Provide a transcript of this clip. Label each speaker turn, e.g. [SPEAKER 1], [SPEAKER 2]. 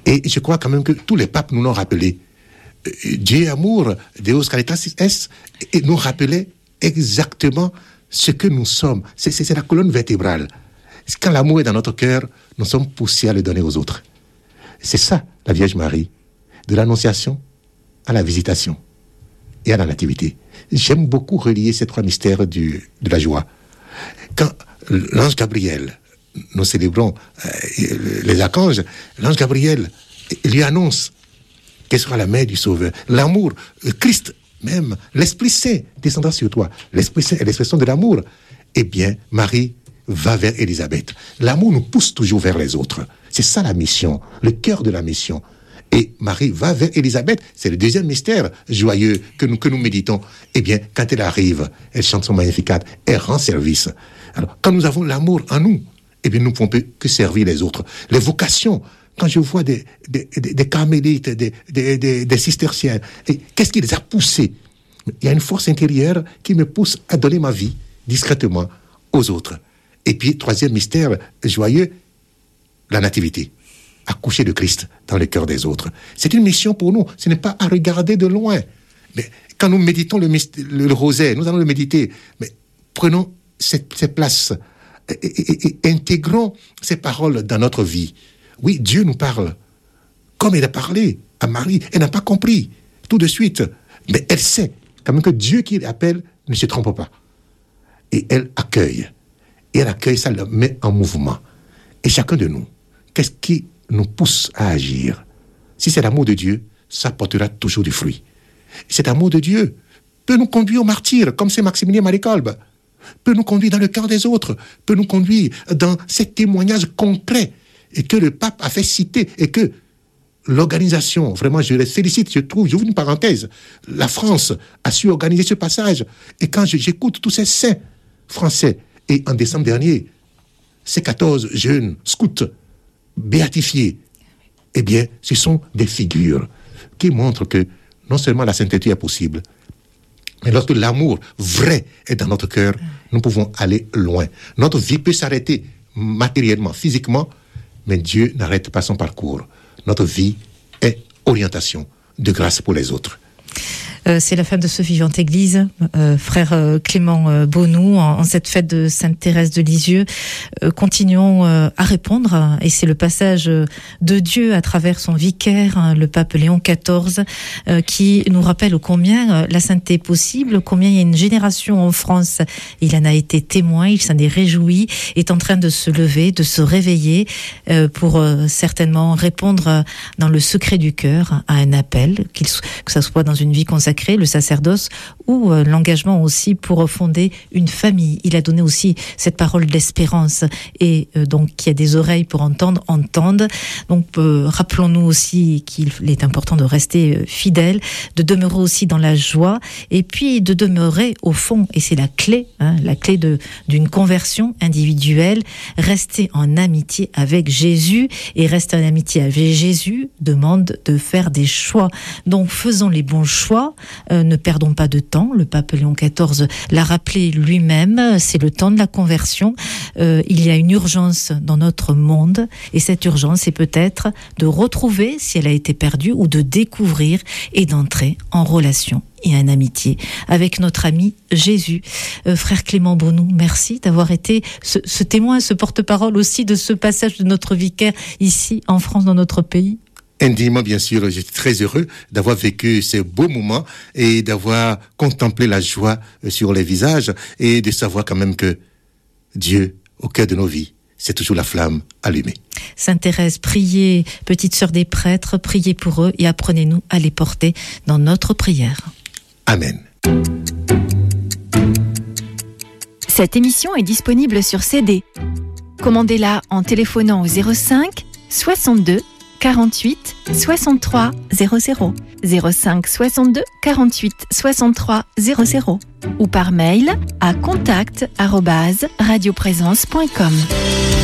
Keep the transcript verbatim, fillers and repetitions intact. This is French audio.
[SPEAKER 1] Et je crois quand même que tous les papes nous l'ont rappelé. Dieu amour, Deus caritas est, et nous rappelait exactement ce que nous sommes. C'est, c'est, c'est la colonne vertébrale. Quand l'amour est dans notre cœur, nous sommes poussés à le donner aux autres. C'est ça, la Vierge Marie, de l'Annonciation à la Visitation et à la Nativité. J'aime beaucoup relier ces trois mystères du, de la joie. Quand l'ange Gabriel, nous célébrons euh, les archanges, l'ange Gabriel lui annonce qu'elle sera la mère du Sauveur. L'amour, le Christ même, l'Esprit Saint descendra sur toi. L'Esprit Saint est l'expression de l'amour. Eh bien, Marie va vers Élisabeth. L'amour nous pousse toujours vers les autres. C'est ça la mission, le cœur de la mission. Et Marie va vers Élisabeth. C'est le deuxième mystère joyeux que nous, que nous méditons. Eh bien, quand elle arrive, elle chante son Magnificat, elle rend service. Alors, quand nous avons l'amour en nous, eh bien, nous ne pouvons que servir les autres. Les vocations, quand je vois des, des, des, des carmélites, des, des, des, des cisterciens, et qu'est-ce qui les a poussés? Il y a une force intérieure qui me pousse à donner ma vie discrètement aux autres. Et puis, troisième mystère joyeux, la nativité. Accoucher de Christ dans le cœur des autres. C'est une mission pour nous. Ce n'est pas à regarder de loin. Mais quand nous méditons le, le, le rosaire, nous allons le méditer. Mais prenons cette, cette place et, et, et, et intégrons ces paroles dans notre vie. Oui, Dieu nous parle. Comme il a parlé à Marie, elle n'a pas compris tout de suite. Mais elle sait quand même que Dieu qui l'appelle ne se trompe pas. Et elle accueille. Et elle accueille, ça le met en mouvement. Et chacun de nous, qu'est-ce qui nous pousse à agir? Si c'est l'amour de Dieu, ça portera toujours du fruit. Cet amour de Dieu peut nous conduire au martyr, comme c'est Maximilien Malécolbe, peut nous conduire dans le cœur des autres, peut nous conduire dans ces témoignages concrets et que le pape a fait citer et que l'organisation, vraiment je les félicite, je trouve, j'ouvre une parenthèse, la France a su organiser ce passage. Et quand je, j'écoute tous ces saints français, et en décembre dernier, ces quatorze jeunes scouts béatifiés, eh bien, ce sont des figures qui montrent que non seulement la sainteté est possible, mais lorsque l'amour vrai est dans notre cœur, nous pouvons aller loin. Notre vie peut s'arrêter matériellement, physiquement, mais Dieu n'arrête pas son parcours. Notre vie est orientation de grâce pour les autres.
[SPEAKER 2] Euh, c'est la femme de ce Vivante Église, euh, frère euh, Clément euh, Beaunou, en, en cette fête de Sainte Thérèse de Lisieux. Euh, continuons euh, à répondre, et c'est le passage de Dieu à travers son vicaire, hein, le pape Léon quatorze, euh, qui nous rappelle combien euh, la sainteté est possible, combien il y a une génération en France, il en a été témoin, il s'en est réjoui, est en train de se lever, de se réveiller, euh, pour euh, certainement répondre euh, dans le secret du cœur à un appel, qu'il, que ça soit dans une vie consacrée, le sacerdoce, ou euh, l'engagement aussi pour fonder une famille. Il a donné aussi cette parole d'espérance, et euh, donc qui a des oreilles pour entendre, entendre. Donc euh, rappelons-nous aussi qu'il est important de rester euh, fidèle, de demeurer aussi dans la joie, et puis de demeurer au fond, et c'est la clé, hein, la clé de, d'une conversion individuelle, rester en amitié avec Jésus, et rester en amitié avec Jésus demande de faire des choix. Donc faisons les bons choix. Euh, ne perdons pas de temps. Le pape Léon quatorze l'a rappelé lui-même, c'est le temps de la conversion. Euh, il y a une urgence dans notre monde, et cette urgence, c'est peut-être de retrouver, si elle a été perdue, ou de découvrir et d'entrer en relation et en amitié avec notre ami Jésus. Euh, frère Clément Beaunou, merci d'avoir été ce, ce témoin, ce porte-parole aussi de ce passage de notre vicaire ici en France, dans notre pays.
[SPEAKER 1] Indimement, bien sûr, j'étais très heureux d'avoir vécu ces beaux moments et d'avoir contemplé la joie sur les visages, et de savoir quand même que Dieu, au cœur de nos vies, c'est toujours la flamme allumée.
[SPEAKER 2] Sainte Thérèse, priez, petite sœur des prêtres, priez pour eux et apprenez-nous à les porter dans notre prière.
[SPEAKER 1] Amen.
[SPEAKER 3] Cette émission est disponible sur C D. Commandez-la en téléphonant au zéro cinq soixante-deux quarante-huit soixante-trois zéro zéro, zéro cinq soixante-deux quarante-huit soixante-trois zéro zéro, ou par mail à contact arobase radioprésence point com.